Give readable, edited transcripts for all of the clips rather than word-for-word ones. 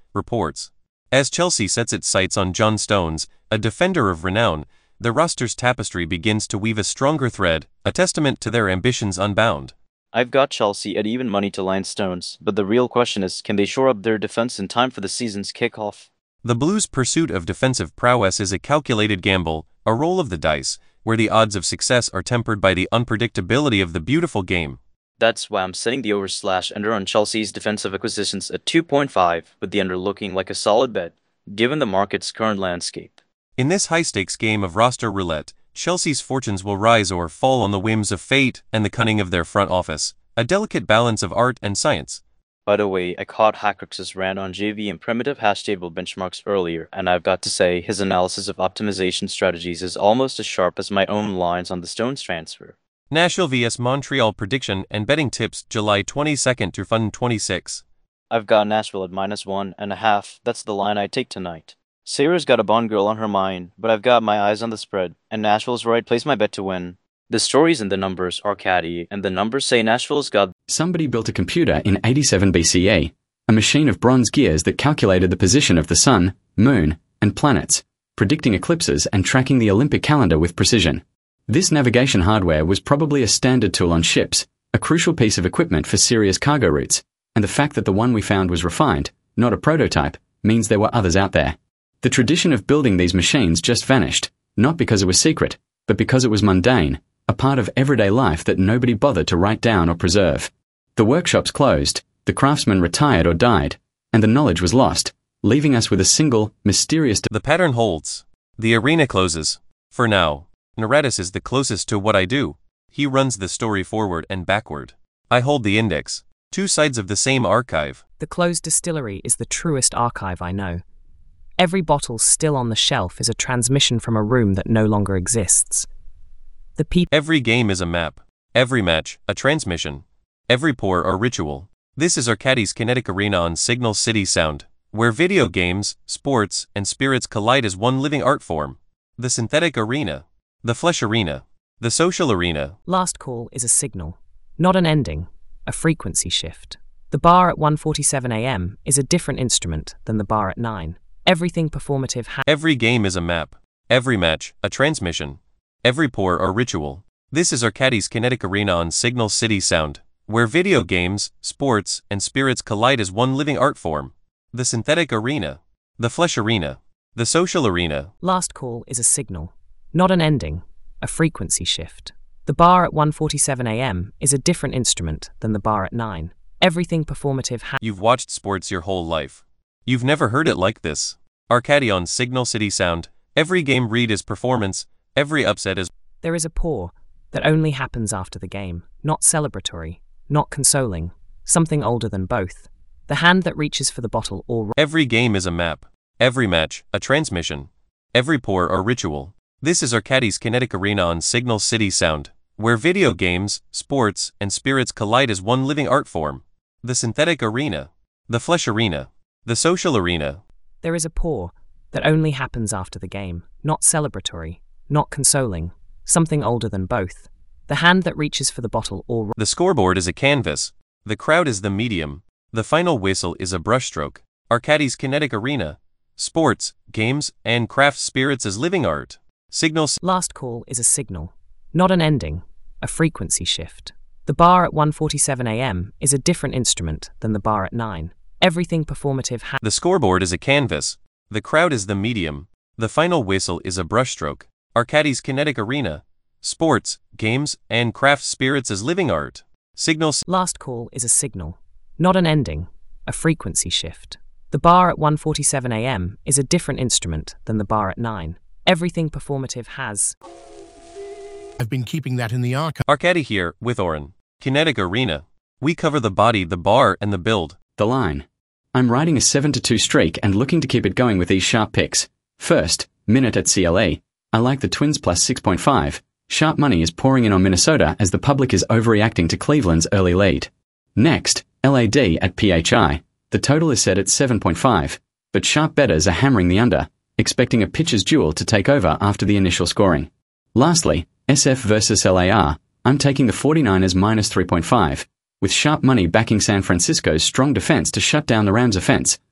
reports. As Chelsea sets its sights on John Stones, a defender of renown, the roster's tapestry begins to weave a stronger thread, a testament to their ambitions unbound. I've got Chelsea at even money to line Stones, but the real question is, can they shore up their defense in time for the season's kickoff? The Blues' pursuit of defensive prowess is a calculated gamble, a roll of the dice, where the odds of success are tempered by the unpredictability of the beautiful game. That's why I'm setting the over/under on Chelsea's defensive acquisitions at 2.5, with the under looking like a solid bet, given the market's current landscape. In this high-stakes game of roster roulette, Chelsea's fortunes will rise or fall on the whims of fate and the cunning of their front office, a delicate balance of art and science. By the way, I caught Hackrix's rant on JV and primitive hash table benchmarks earlier, and I've got to say, his analysis of optimization strategies is almost as sharp as my own lines on the Stones transfer. Nashville vs Montreal prediction and betting tips July 22nd through Fun 26. I've got Nashville at -1.5, that's the line I take tonight. Sarah's got a Bond girl on her mind, but I've got my eyes on the spread, and Nashville's where I'd place my bet to win. The stories and the numbers are catty, and the numbers say Nashville's got... Somebody built a computer in 87 BCE, a machine of bronze gears that calculated the position of the sun, moon, and planets, predicting eclipses and tracking the Olympic calendar with precision. This navigation hardware was probably a standard tool on ships, a crucial piece of equipment for serious cargo routes, and the fact that the one we found was refined, not a prototype, means there were others out there. The tradition of building these machines just vanished, not because it was secret, but because it was mundane, a part of everyday life that nobody bothered to write down or preserve. The workshops closed, the craftsmen retired or died, and the knowledge was lost, leaving us with a single, mysterious... The pattern holds. The arena closes. For now, Naradis is the closest to what I do. He runs the story forward and backward. I hold the index. Two sides of the same archive. The closed distillery is the truest archive I know. Every bottle still on the shelf is a transmission from a room that no longer exists. Every game is a map. Every match, a transmission. Every pour, a ritual. This is Arcadis Kinetic Arena on Signal City Sound, where video games, sports, and spirits collide as one living art form. The synthetic arena. The flesh arena. The social arena. Last call is a signal, not an ending, a frequency shift. The bar at 1:47 a.m. is a different instrument than the bar at 9. Everything performative Every game is a map. Every match, a transmission. Every pour, a ritual. This is Arcadis Kinetic Arena on Signal City Sound, where video games, sports, and spirits collide as one living art form. The synthetic arena. The flesh arena. The social arena. Last call is a signal, not an ending, a frequency shift. The bar at 1:47 a.m. is a different instrument than the bar at 9. Everything performative You've watched sports your whole life. You've never heard it like this. Arcadi on Signal City Sound. Every game read is performance. Every upset is... There is a pour that only happens after the game, not celebratory, not consoling, something older than both. The hand that reaches for the bottle or... Every game is a map. Every match, a transmission. Every pour, a ritual. This is Arcadis Kinetic Arena on Signal City Sound, where video games, sports, and spirits collide as one living art form. The synthetic arena. The flesh arena. The social arena. There is a pour that only happens after the game, not celebratory, not consoling, something older than both. The hand that reaches for the bottle or... The scoreboard is a canvas. The crowd is the medium. The final whistle is a brushstroke. Arcadis Kinetic Arena. Sports, games, and craft spirits as living art. Signals. Last call is a signal, not an ending, a frequency shift. The bar at 1:47 a.m. is a different instrument than the bar at 9. Everything performative The scoreboard is a canvas. The crowd is the medium. The final whistle is a brushstroke. Arcadis Kinetic Arena. Sports, games, and craft spirits as living art. Signals. Last call is a signal, not an ending, a frequency shift. The bar at 1:47 a.m. is a different instrument than the bar at 9. Everything performative has... I've been keeping that in the archive. Arcadi here, with Oren. Kinetic Arena. We cover the body, the bar, and the build. The line. I'm riding a 7-2 streak and looking to keep it going with these sharp picks. First, Minute at CLE. I like the Twins plus 6.5. Sharp money is pouring in on Minnesota as the public is overreacting to Cleveland's early lead. Next, LAD at PHI. The total is set at 7.5, but sharp bettors are hammering the under, expecting a pitcher's duel to take over after the initial scoring. Lastly, SF versus LAR. I'm taking the 49ers minus 3.5, with sharp money backing San Francisco's strong defense to shut down the Rams' offense,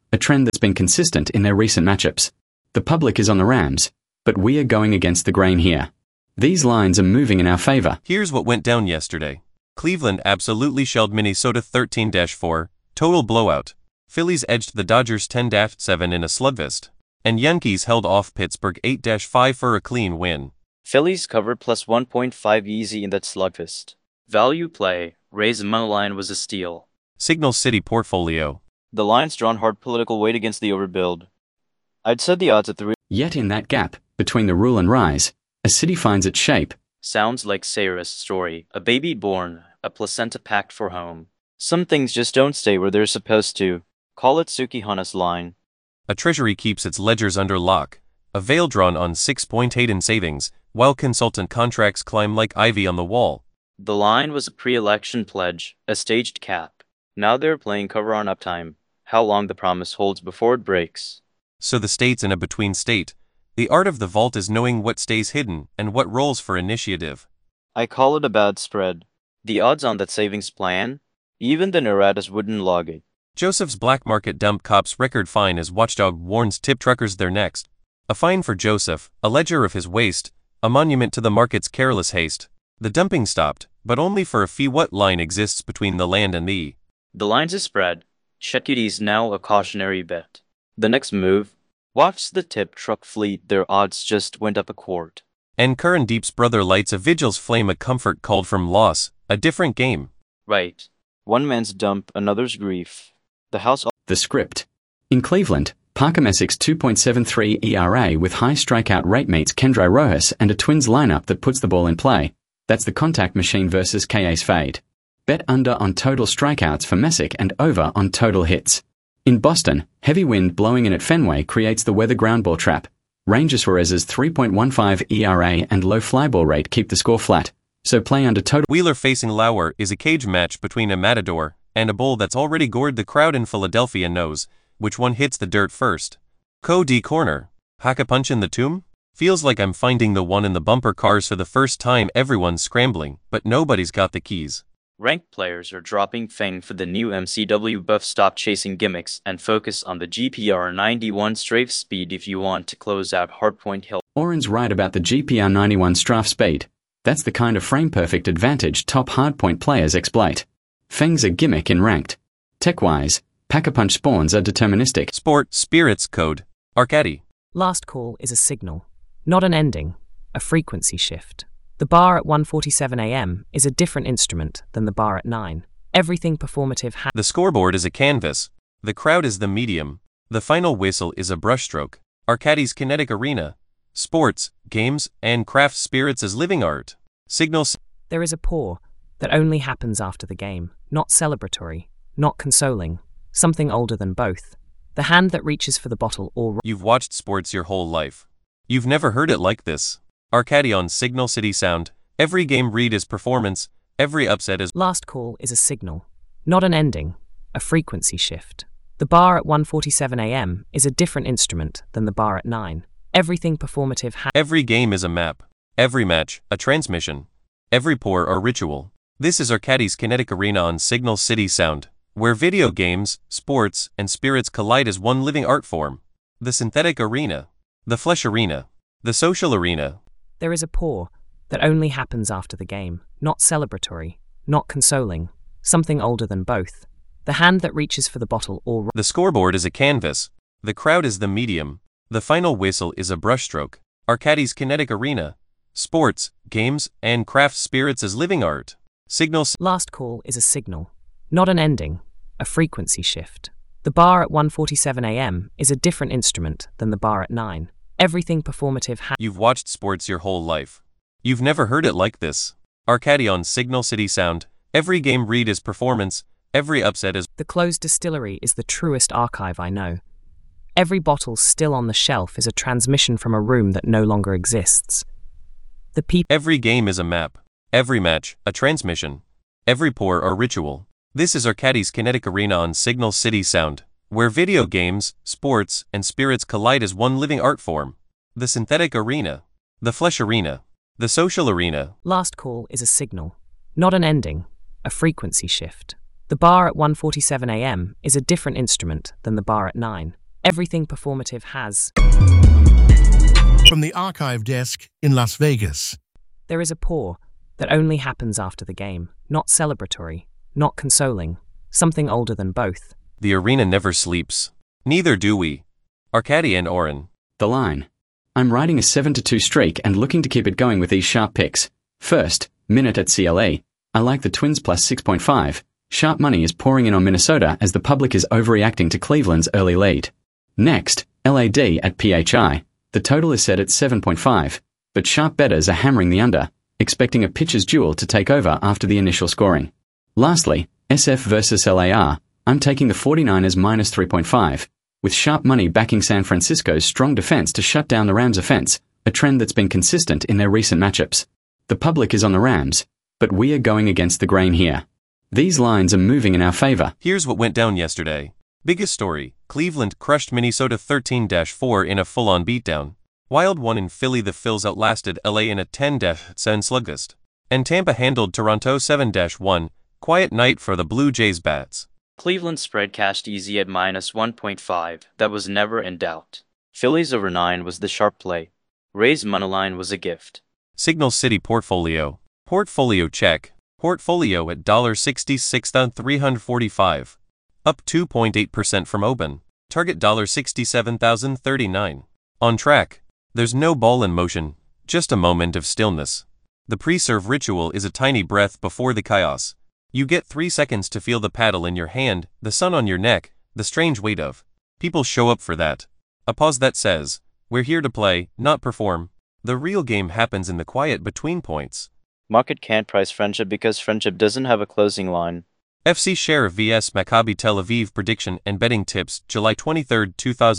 a trend that's been consistent in their recent matchups. The public is on the Rams, but we are going against the grain here. These lines are moving in our favor. Here's what went down yesterday. Cleveland absolutely shelled Minnesota 13-4, total blowout. Phillies edged the Dodgers 10-7 in a slugfest. And Yankees held off Pittsburgh 8-5 for a clean win. Phillies covered plus 1.5 easy in that slugfest. Value play, Rays moneyline was a steal. Signal City portfolio. The line's drawn hard political weight against the overbuild. I'd set the odds at 3. Yet in that gap, between the rule and rise, a city finds its shape. Sounds like Sarah's story. A baby born, a placenta packed for home. Some things just don't stay where they're supposed to. Call it Sukihana's line. A treasury keeps its ledgers under lock, a veil drawn on 6.8 in savings, while consultant contracts climb like ivy on the wall. The line was a pre-election pledge, a staged cap. Now they're playing cover on uptime. How long the promise holds before it breaks. So the state's in a between state. The art of the vault is knowing what stays hidden and what rolls for initiative. I call it a bad spread. The odds on that savings plan? Even the Neratas wouldn't log it. Joseph's black market dump cops record fine as Watchdog warns tip truckers they're next. A fine for Joseph, a ledger of his waste, a monument to the market's careless haste. The dumping stopped, but only for a fee. What line exists between the land and thee? The line's a spread. Shekudi's now a cautionary bet. The next move? Watch the tip truck fleet, their odds just went up a quart. And Curran Deep's brother lights a vigil's flame, a comfort called from loss, a different game. Right. One man's dump, another's grief. The script. In Cleveland, Parker Messick's 2.73 ERA with high strikeout rate meets Kendry Rojas and a Twins lineup that puts the ball in play. That's the contact machine versus K.A.'s fade. Bet under on total strikeouts for Messick and over on total hits. In Boston, heavy wind blowing in at Fenway creates the weather ground ball trap. Ranger Suarez's 3.15 ERA and low fly ball rate keep the score flat, so play under total. Wheeler facing Lauer is a cage match between a matador and a bull that's already gored. The crowd in Philadelphia knows which one hits the dirt first. Cody corner. Hack a punch in the tomb? Feels like I'm finding the one in the bumper cars for the first time. Everyone's scrambling, but nobody's got the keys. Ranked players are dropping Fang for the new MCW buff. Stop chasing gimmicks and focus on the GPR 91 strafe speed if you want to close out Hardpoint Hill. Oren's right about the GPR 91 strafe speed. That's the kind of frame-perfect advantage top hardpoint players exploit. Fang's a gimmick in ranked. Tech-wise, Pack-a-Punch spawns are deterministic. Sport, spirits, code. Arcadi. Last call is a signal, not an ending, a frequency shift. The bar at 1:47 a.m. is a different instrument than the bar at 9. Everything performative The scoreboard is a canvas. The crowd is the medium. The final whistle is a brushstroke. Arcadi's kinetic arena. Sports, games, and craft spirits as living art. Signal. There is a pour that only happens after the game, not celebratory, not consoling, something older than both. The hand that reaches for the bottle or... You've watched sports your whole life. You've never heard it like this. Arcadi on Signal City Sound. Every game read is performance, every upset is... Last call is a signal, not an ending, a frequency shift. The bar at 1:47 a.m. is a different instrument than the bar at 9. Everything performative Every game is a map. Every match, a transmission. Every pour or ritual. This is Arcadi's Kinetic Arena on Signal City Sound, where video games, sports, and spirits collide as one living art form. The synthetic arena. The flesh arena. The social arena. There is a pour that only happens after the game, not celebratory, not consoling, something older than both. The hand that reaches for the bottle or... The scoreboard is a canvas. The crowd is the medium. The final whistle is a brushstroke. Arcadi's Kinetic Arena. Sports, games, and craft spirits as living art. Signal. Last call is a signal, not an ending, a frequency shift. The bar at 1:47 a.m. is a different instrument than the bar at 9. Everything performative You've watched sports your whole life. You've never heard it like this. Arcadi on Signal City Sound. Every game read is performance, every upset is... The closed distillery is the truest archive I know. Every bottle still on the shelf is a transmission from a room that no longer exists. The people... Every game is a map. Every match, a transmission. Every pour or ritual. This is Arcadi's Kinetic Arena on Signal City Sound, where video games, sports, and spirits collide as one living art form. The synthetic arena. The flesh arena. The social arena. Last call is a signal, not an ending, a frequency shift. The bar at 1:47 a.m. is a different instrument than the bar at 9. Everything performative has. From the archive desk in Las Vegas. There is a pour that only happens after the game, not celebratory, not consoling, something older than both. The arena never sleeps. Neither do we. Arkady and Oren. The line. I'm riding a 7-2 streak and looking to keep it going with these sharp picks. First, Minute at CLA. I like the Twins plus 6.5. Sharp money is pouring in on Minnesota as the public is overreacting to Cleveland's early lead. Next, LAD at PHI. The total is set at 7.5, but sharp bettors are hammering the under, expecting a pitcher's duel to take over after the initial scoring. Lastly, SF versus LAR. I'm taking the 49ers minus 3.5, with sharp money backing San Francisco's strong defense to shut down the Rams' offense, a trend that's been consistent in their recent matchups. The public is on the Rams, but we are going against the grain here. These lines are moving in our favor. Here's what went down yesterday. Biggest story, Cleveland crushed Minnesota 13-4 in a full-on beatdown. Wild won in Philly. The Phils outlasted LA in a 10-7 slugfest. And Tampa handled Toronto 7-1, quiet night for the Blue Jays bats. Cleveland spread cashed easy at minus 1.5. That was never in doubt. Phillies over 9 was the sharp play. Rays moneyline was a gift. Signal City portfolio. Portfolio check. Portfolio at $66,345. Up 2.8% from open. Target $67,039. On track. There's no ball in motion, just a moment of stillness. The pre-serve ritual is a tiny breath before the chaos. You get 3 seconds to feel the paddle in your hand, the sun on your neck, the strange weight of. People show up for that. A pause that says, we're here to play, not perform. The real game happens in the quiet between points. Market can't price friendship because friendship doesn't have a closing line. FC Sheriff vs Maccabi Tel Aviv prediction and betting tips, July 23,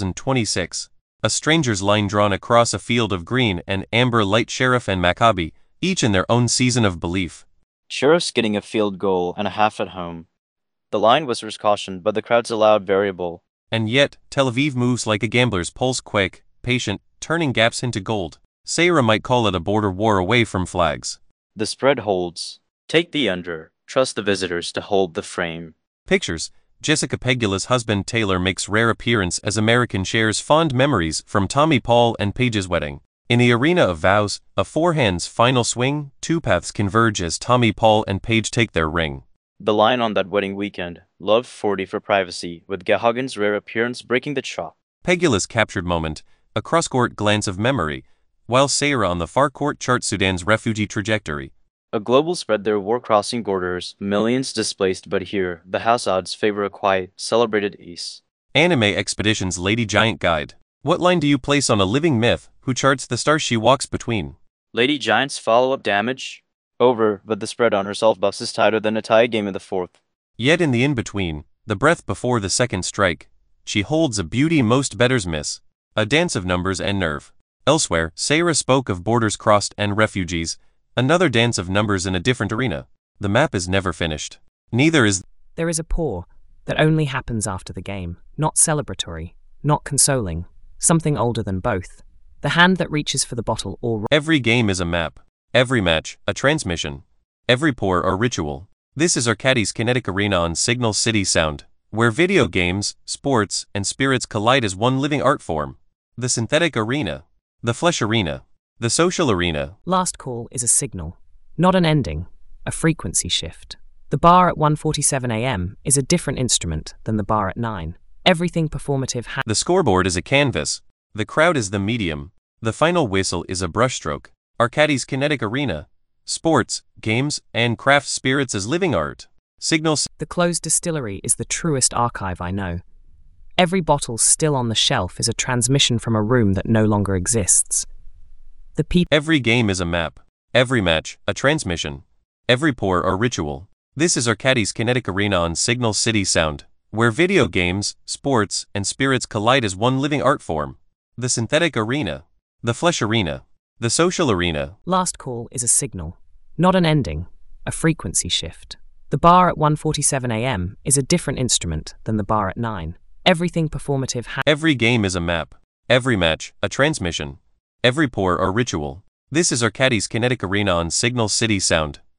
2026. A stranger's line drawn across a field of green and amber light. Sheriff and Maccabi, each in their own season of belief. Sheriff's getting a field goal and a half at home. The line whispers caution, but the crowd's a loud variable. And yet, Tel Aviv moves like a gambler's pulse, quick, patient, turning gaps into gold. Sarah might call it a border war away from flags. The spread holds. Take the under. Trust the visitors to hold the frame. Pictures. Jessica Pegula's husband Taylor makes rare appearance as American shares fond memories from Tommy Paul and Paige's wedding. In the arena of vows, a four-hands final swing, two paths converge as Tommy Paul and Paige take their ring. The line on that wedding weekend, love 40 for privacy, with Gehagen's rare appearance breaking the chalk. Pegula's captured moment, a cross-court glance of memory, while Sarah on the far court charts Sudan's refugee trajectory. A global spread their war-crossing borders, millions displaced, but here, the house odds favor a quiet, celebrated ace. Anime Expedition's Lady Giant Guide. What line do you place on a living myth who charts the stars she walks between? Lady Giant's follow-up damage? Over, but the spread on herself buffs is tighter than a tie game in the fourth. Yet in the in-between, the breath before the second strike, she holds a beauty most bettors miss, a dance of numbers and nerve. Elsewhere, Sarah spoke of borders crossed and refugees, another dance of numbers in a different arena. The map is never finished. Neither is. There is a pour that only happens after the game, not celebratory, not consoling, something older than both. The hand that reaches for the bottle or... Every game is a map. Every match, a transmission. Every pour or ritual. This is Arkady's Kinetic Arena on Signal City Sound, where video games, sports, and spirits collide as one living art form. The synthetic arena. The flesh arena. The social arena. Last call is a signal, not an ending, a frequency shift. The bar at 1:47 a.m. is a different instrument than the bar at 9. Everything performative The scoreboard is a canvas. The crowd is the medium. The final whistle is a brushstroke. Arkady's Kinetic Arena. Sports, games, and craft spirits as living art. Signal. The closed distillery is the truest archive I know. Every bottle still on the shelf is a transmission from a room that no longer exists. The people. Every game is a map. Every match, a transmission. Every pour or ritual. This is Arkady's Kinetic Arena on Signal City Sound, where video games, sports, and spirits collide as one living art form. The synthetic arena. The flesh arena. The social arena. Last call is a signal, not an ending, a frequency shift. The bar at 1:47 a.m. is a different instrument than the bar at 9. Everything performative Every game is a map. Every match, a transmission. Every pour or ritual. This is Arkady's Kinetic Arena on Signal City Sound,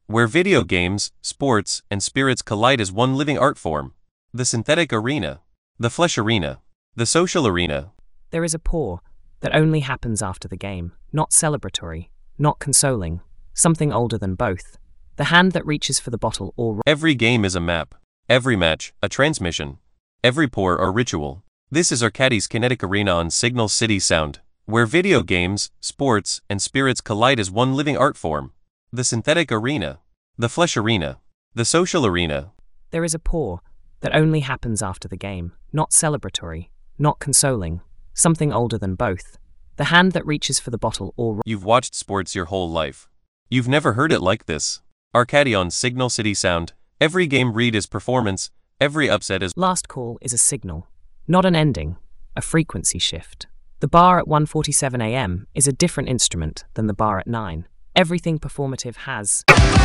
where video games, sports, and spirits collide as one living art form. The synthetic arena, the flesh arena, the social arena. There is a pour that only happens after the game, not celebratory, not consoling, something older than both. The hand that reaches for the bottle or... Every game is a map, every match, a transmission, every pour or ritual. This is Arcadis Kinetic Arena on Signal City Sound, where video games, sports, and spirits collide as one living art form. The synthetic arena, the flesh arena, the social arena. There is a pour that only happens after the game, not celebratory, not consoling, something older than both. The hand that reaches for the bottle or... You've watched sports your whole life. You've never heard it like this. Arcadi on Signal City Sound. Every game read is performance, every upset is... Last call is a signal, not an ending, a frequency shift. The bar at 1:47 a.m. is a different instrument than the bar at 9. Everything performative has...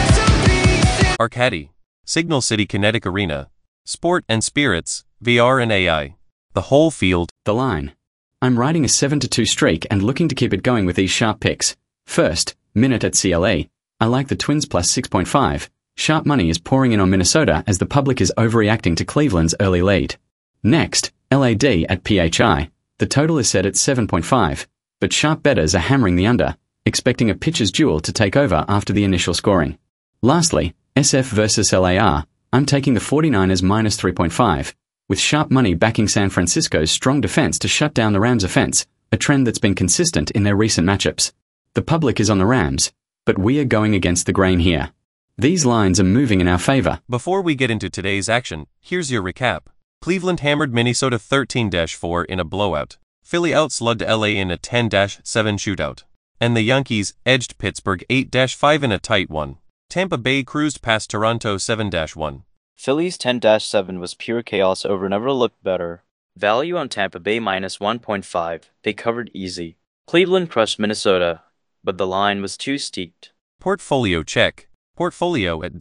Arcadi, Signal City Kinetic Arena, Sport and Spirits, VR and AI. The whole field. The line. I'm riding a 7-2 streak and looking to keep it going with these sharp picks. First, Minute at CLA. I like the Twins plus 6.5. Sharp money is pouring in on Minnesota as the public is overreacting to Cleveland's early lead. Next, LAD at PHI. The total is set at 7.5, but sharp bettors are hammering the under, expecting a pitcher's duel to take over after the initial scoring. Lastly, SF versus LAR. I'm taking the 49ers minus 3.5, with sharp money backing San Francisco's strong defense to shut down the Rams' offense, a trend that's been consistent in their recent matchups. The public is on the Rams, but we are going against the grain here. These lines are moving in our favor. Before we get into today's action, here's your recap. Cleveland hammered Minnesota 13-4 in a blowout. Philly outslugged LA in a 10-7 shootout. And the Yankees edged Pittsburgh 8-5 in a tight one. Tampa Bay cruised past Toronto 7-1. Philly's 10-7 was pure chaos over never looked better. Value on Tampa Bay minus 1.5. They covered easy. Cleveland crushed Minnesota, but the line was too steep. Portfolio check. Portfolio at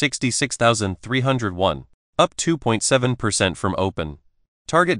$66,301. Up 2.7% from open. Target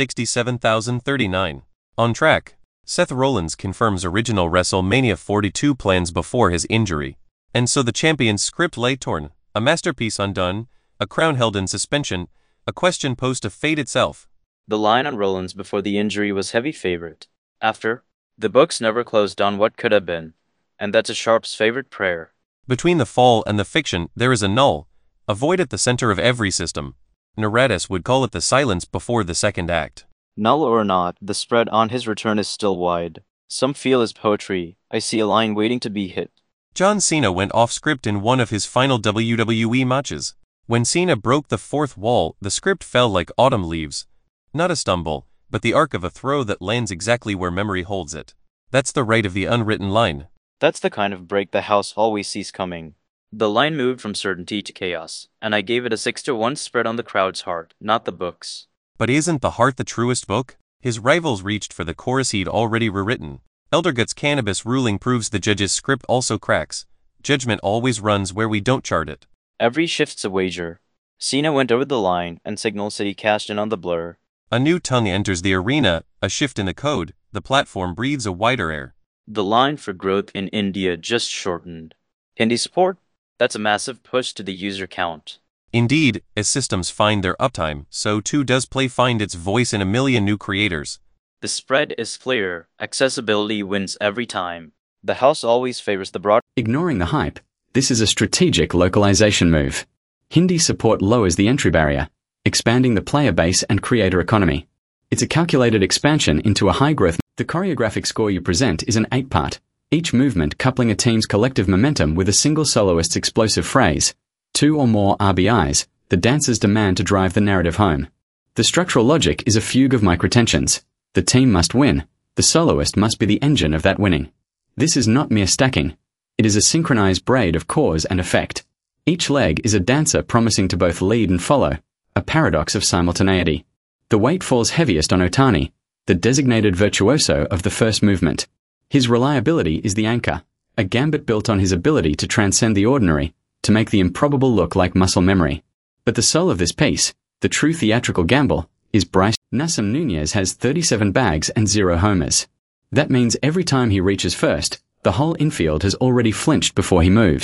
$67,039. On track. Seth Rollins confirms original WrestleMania 42 plans before his injury. And so the champion's script lay torn. A masterpiece undone. A crown held in suspension. A question posed to fate itself. The line on Rollins before the injury was heavy favorite. After, the books never closed on what could have been. And that's a Sharp's favorite prayer. Between the fall and the fiction, there is a null. A void at the center of every system. Naradis would call it the silence before the second act. Null or not, the spread on his return is still wide. Some feel his poetry. I see a line waiting to be hit. John Cena went off script in one of his final WWE matches. When Cena broke the fourth wall, the script fell like autumn leaves. Not a stumble, but the arc of a throw that lands exactly where memory holds it. That's the right of the unwritten line. That's the kind of break the house always sees coming. The line moved from certainty to chaos, and I gave it a 6-1 spread on the crowd's heart, not the books. But isn't the heart the truest book? His rivals reached for the chorus he'd already rewritten. Eldergut's cannabis ruling proves the judge's script also cracks. Judgment always runs where we don't chart it. Every shift's a wager. Cena went over the line, and Signal City cashed in on the blur. A new tongue enters the arena, a shift in the code, the platform breathes a wider air. The line for growth in India just shortened. Hindi support? That's a massive push to the user count. Indeed, as systems find their uptime, so too does Play find its voice in a million new creators. The spread is clear. Accessibility wins every time. The house always favors the broad. Ignoring the hype, this is a strategic localization move. Hindi support lowers the entry barrier, expanding the player base and creator economy. It's a calculated expansion into a high-growth. The choreographic score you present is an 8-part, each movement coupling a team's collective momentum with a single soloist's explosive phrase. 2 or more RBIs, the dancers demand to drive the narrative home. The structural logic is a fugue of microtensions. The team must win. The soloist must be the engine of that winning. This is not mere stacking. It is a synchronized braid of cause and effect. Each leg is a dancer promising to both lead and follow, a paradox of simultaneity. The weight falls heaviest on Otani, the designated virtuoso of the first movement. His reliability is the anchor, a gambit built on his ability to transcend the ordinary, to make the improbable look like muscle memory. But the soul of this piece, the true theatrical gamble, is Bryce. Nasim Nunez has 37 bags and 0 homers. That means every time he reaches first, the whole infield has already flinched before he moves.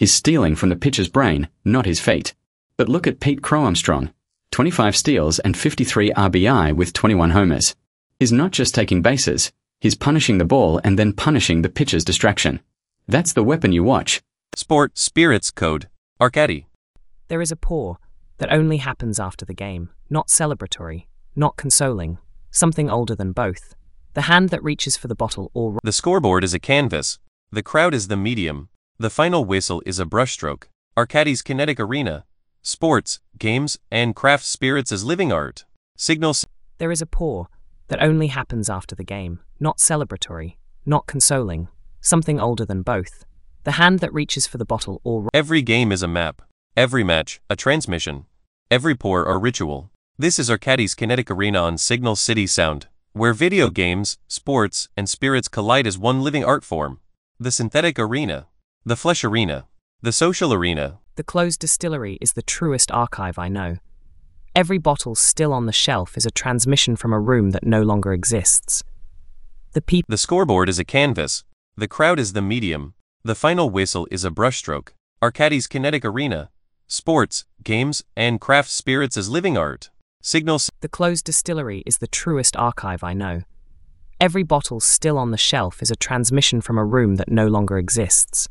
He's stealing from the pitcher's brain, not his feet. But look at Pete Crow-Armstrong. 25 steals and 53 RBI with 21 homers. He's not just taking bases, he's punishing the ball and then punishing the pitcher's distraction. That's the weapon you watch. Sport, spirits, code, Arcady. There is a pour that only happens after the game, not celebratory, not consoling, something older than both. The hand that reaches for the bottle or... The scoreboard is a canvas. The crowd is the medium. The final whistle is a brushstroke. Arcady's kinetic arena. Sports, games, and craft spirits as living art. Signals. There is a pour that only happens after the game, not celebratory, not consoling, something older than both. The hand that reaches for the bottle or... Every game is a map. Every match, a transmission. Every pour, a ritual. This is Arcady's kinetic arena on Signal City Sound, where video games, sports, and spirits collide as one living art form. The synthetic arena. The flesh arena. The social arena. The closed distillery is the truest archive I know. Every bottle still on the shelf is a transmission from a room that no longer exists. The scoreboard is a canvas. The crowd is the medium. The final whistle is a brushstroke. Arcady's kinetic arena. Sports, games, and craft spirits as living art. Signals. The closed distillery is the truest archive I know. Every bottle still on the shelf is a transmission from a room that no longer exists.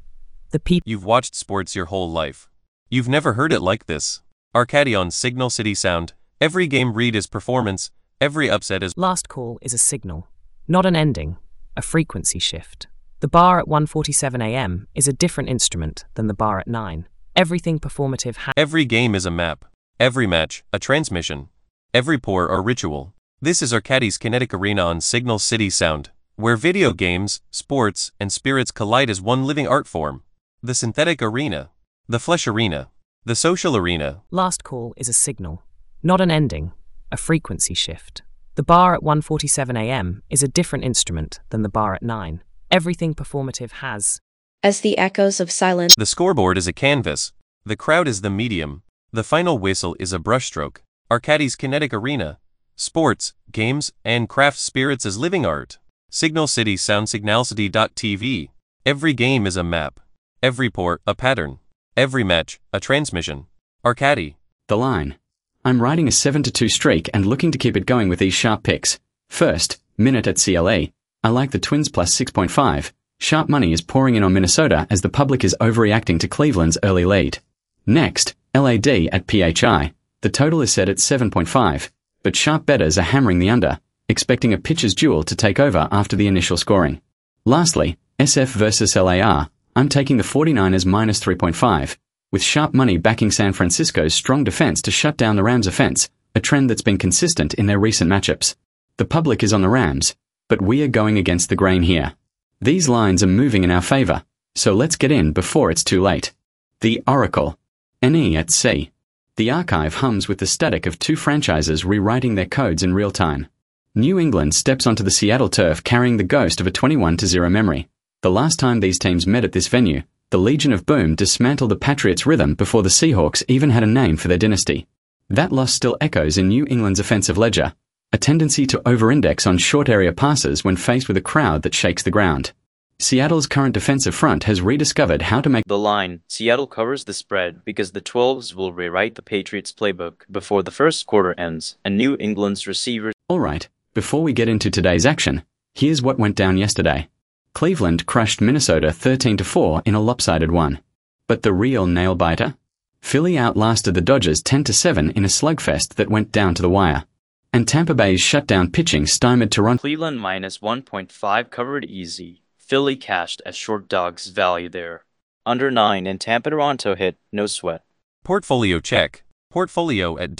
You've watched sports your whole life. You've never heard it like this. Arcady on Signal City Sound. Every game read is performance. Every upset is... Last call is a signal, not an ending, a frequency shift. The bar at 1:47 a.m. is a different instrument than the bar at 9. Everything performative Every game is a map. Every match, a transmission. Every pour, a ritual. This is Arcady's kinetic arena on Signal City Sound, where video games, sports, and spirits collide as one living art form. The synthetic arena. The flesh arena. The social arena. Last call is a signal, not an ending, a frequency shift. The bar at 1:47 a.m. is a different instrument than the bar at 9. Everything performative has... As the echoes of silence... The scoreboard is a canvas. The crowd is the medium. The final whistle is a brushstroke. Arcady's kinetic arena. Sports, games, and craft spirits as living art. Signal City Sound Signalcity.tv. Every game is a map. Every pour, a pattern. Every match, a transmission. Arcady. The line. I'm riding a 7-2 streak and looking to keep it going with these sharp picks. First, Minute at CLE. I like the Twins plus 6.5. Sharp money is pouring in on Minnesota as the public is overreacting to Cleveland's early lead. Next, LAD at PHI. The total is set at 7.5, but sharp bettors are hammering the under, expecting a pitcher's duel to take over after the initial scoring. Lastly, SF versus LAR. I'm taking the 49ers minus 3.5, with sharp money backing San Francisco's strong defense to shut down the Rams' offense, a trend that's been consistent in their recent matchups. The public is on the Rams, but we are going against the grain here. These lines are moving in our favor, so let's get in before it's too late. The Oracle. NE at C. The archive hums with the static of two franchises rewriting their codes in real time. New England steps onto the Seattle turf carrying the ghost of a 21-0 memory. The last time these teams met at this venue, the Legion of Boom dismantled the Patriots' rhythm before the Seahawks even had a name for their dynasty. That loss still echoes in New England's offensive ledger, a tendency to over-index on short-area passes when faced with a crowd that shakes the ground. Seattle's current defensive front has rediscovered how to make the line. Seattle covers the spread because the 12s will rewrite the Patriots' playbook before the first quarter ends, and New England's receivers... All right, before we get into today's action, here's what went down yesterday. Cleveland crushed Minnesota 13-4 in a lopsided one. But the real nail-biter? Philly outlasted the Dodgers 10-7 in a slugfest that went down to the wire. And Tampa Bay's shutdown pitching stymied Toronto. Cleveland minus 1.5 covered easy. Philly cashed as short dogs value there. Under 9 and Tampa-Toronto hit, no sweat. Portfolio check. Portfolio at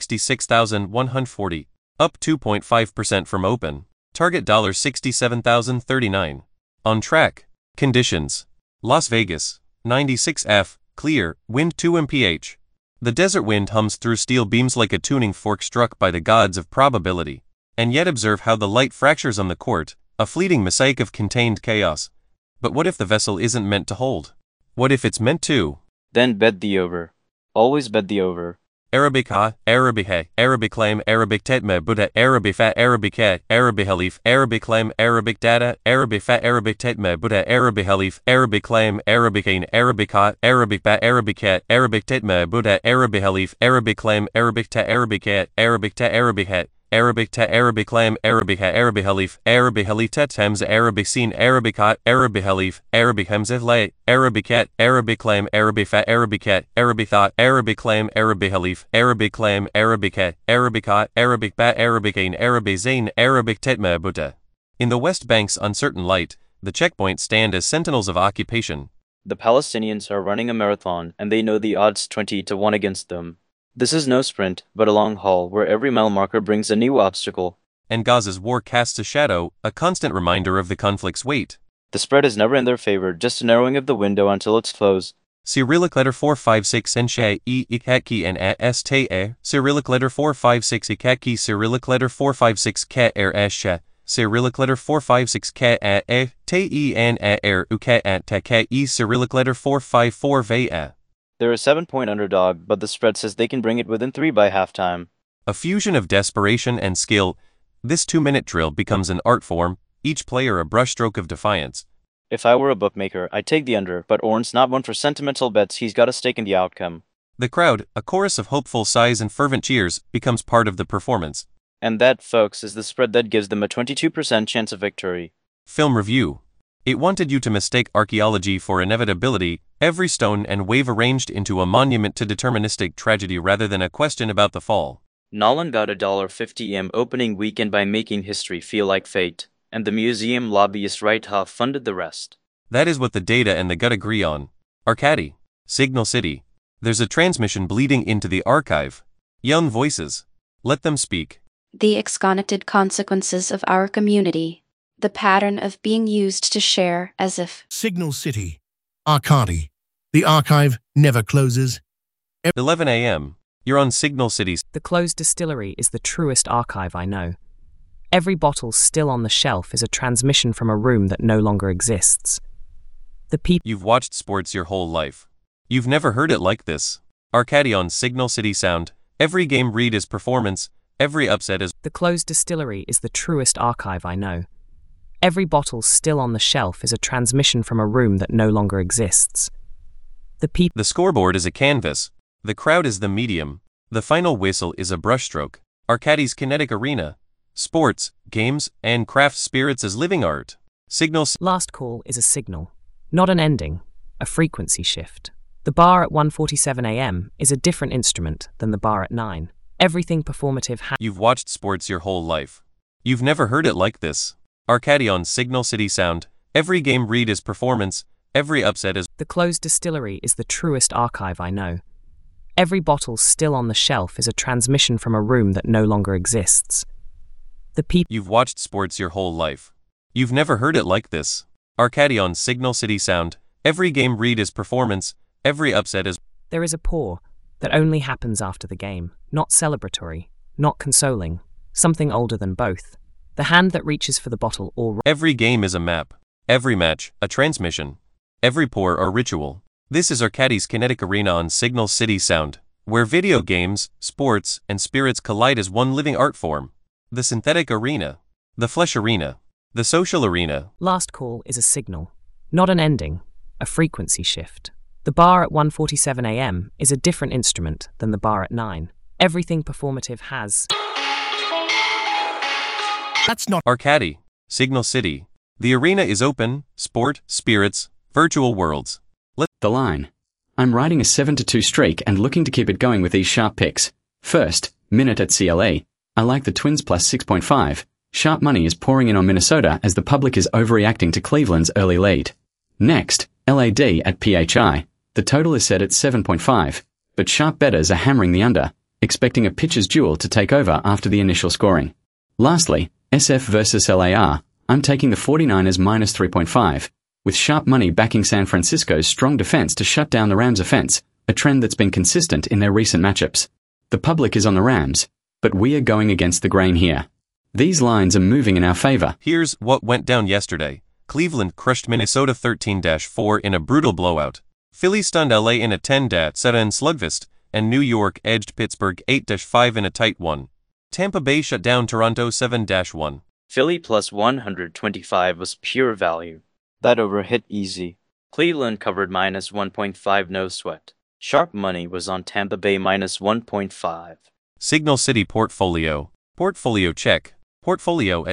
$66,140, up 2.5% from open. Target $67,039. On track. Conditions. Las Vegas, 96F, clear, wind 2 mph. The desert wind hums through steel beams like a tuning fork struck by the gods of probability. And yet observe how the light fractures on the court, a fleeting mosaic of contained chaos. But what if the vessel isn't meant to hold? What if it's meant to? Then bet the over. Always bet the over. Arabic ha, Arabic he, Arabic claim, Arabic tetme Buddha, Arabic fat, Arabic he, Arabic halif, Arabic claim, Arabic data, Arabic fat, Arabic tetme Buddha, Arabic halif, Arabic claim, Arabic ain, Arabic ha, Arabic bat, Arabic he, Arabic tetme Buddha, Arabic halif, Arabic claim, Arabic ta, Arabic he, Arabic ta, Arabic he. Arabic ta, Arabic claim, Arabic ha, Arabic halif, Arabic halif tet hamza, Arabic seen, Arabic hat, Arabic halif, Arabic hamza lay, Arabic cat, Arabic claim, Arabic fat, Arabic cat, Arabic thought, Arabic claim, Arabic halif, Arabic claim, Arabic hat, Arabic hot, Arabic bat, Arabic ain, Arabic zain, Arabic tetma Buddha. In the West Bank's uncertain light, the checkpoints stand as sentinels of occupation. The Palestinians are running a marathon, and they know the odds 20-1 against them. This is no sprint, but a long haul where every mile marker brings a new obstacle. And Gaza's war casts a shadow, a constant reminder of the conflict's weight. The spread is never in their favor, just a narrowing of the window until it's closed. Cyrillic letter 456 and she ikatki and sta, Cyrillic letter 456 ikatki, Cyrillic letter 456 ka she, Cyrillic letter 456 ka te en uka at ta Cyrillic letter 454 va. They're a 7-point underdog, but the spread says they can bring it within 3 by halftime. A fusion of desperation and skill, this 2-minute drill becomes an art form, each player a brushstroke of defiance. If I were a bookmaker, I'd take the under, but Orn's not one for sentimental bets, he's got a stake in the outcome. The crowd, a chorus of hopeful sighs and fervent cheers, becomes part of the performance. And that, folks, is the spread that gives them a 22% chance of victory. Film review. It wanted you to mistake archaeology for inevitability, every stone and wave arranged into a monument to deterministic tragedy rather than a question about the fall. Nolan got a $1.50 opening weekend by making history feel like fate, and the museum lobbyist Right Huff funded the rest. That is what the data and the gut agree on. Arcady, Signal City. There's a transmission bleeding into the archive. Young voices. Let them speak. The exconnected consequences of our community. The pattern of being used to share as if. Signal City. Arcady. The archive never closes. 11 a.m. You're on Signal City. The closed distillery is the truest archive I know. Every bottle still on the shelf is a transmission from a room that no longer exists. The people. You've watched sports your whole life. You've never heard it like this. Arcady on Signal City Sound. Every game read is performance. Every upset is. The closed distillery is the truest archive I know. Every bottle still on the shelf is a transmission from a room that no longer exists. The scoreboard is a canvas. The crowd is the medium. The final whistle is a brushstroke. Arcady's kinetic arena. Sports, games, and craft spirits as living art. Signals. Last call is a signal, not an ending, a frequency shift. The bar at 1:47 a.m. is a different instrument than the bar at 9. Everything performative You've watched sports your whole life. You've never heard it like this. Arcady on Signal City Sound. Every game read is performance. Every upset is. The closed distillery is the truest archive I know. Every bottle still on the shelf is a transmission from a room that no longer exists. You've watched sports your whole life. You've never heard it like this. Arcady on Signal City Sound. Every game read is performance. Every upset is. There is a pour that only happens after the game, not celebratory, not consoling, something older than both. The hand that reaches for the bottle or. Every game is a map. Every match, a transmission. Every pour a ritual. This is Arcady's kinetic arena on Signal City Sound, where video games, sports, and spirits collide as one living art form. The synthetic arena. The flesh arena. The social arena. Last call is a signal, not an ending, a frequency shift. The bar at 1:47 a.m. is a different instrument than the bar at 9. Everything performative has. That's not Arcady, Signal City. The arena is open, sport, spirits, virtual worlds. The line. I'm riding a 7-2 streak and looking to keep it going with these sharp picks. First, Minute at CLA. I like the Twins plus 6.5. Sharp money is pouring in on Minnesota as the public is overreacting to Cleveland's early lead. Next, LAD at PHI. The total is set at 7.5, but sharp bettors are hammering the under, expecting a pitcher's duel to take over after the initial scoring. Lastly, SF versus LAR. I'm taking the 49ers minus 3.5, with sharp money backing San Francisco's strong defense to shut down the Rams' offense, a trend that's been consistent in their recent matchups. The public is on the Rams, but we are going against the grain here. These lines are moving in our favor. Here's what went down yesterday. Cleveland crushed Minnesota 13-4 in a brutal blowout. Philly stunned LA in a 10-7 slugfest, and New York edged Pittsburgh 8-5 in a tight one. Tampa Bay shut down Toronto 7-1. Philly plus 125 was pure value. That over hit easy. Cleveland covered minus 1.5 no sweat. Sharp money was on Tampa Bay minus 1.5. Signal City Portfolio. Portfolio check. Portfolio at